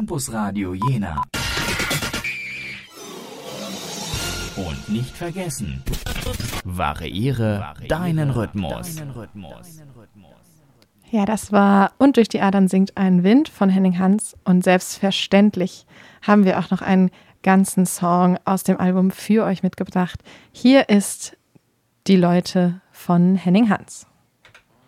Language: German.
Campus Radio Jena. Und nicht vergessen, variiere deinen Rhythmus. Ja, das war Und durch die Adern singt ein Wind von Henning Hans. Und selbstverständlich haben wir auch noch einen ganzen Song aus dem Album für euch mitgebracht. Hier ist Die Leute von Henning Hans.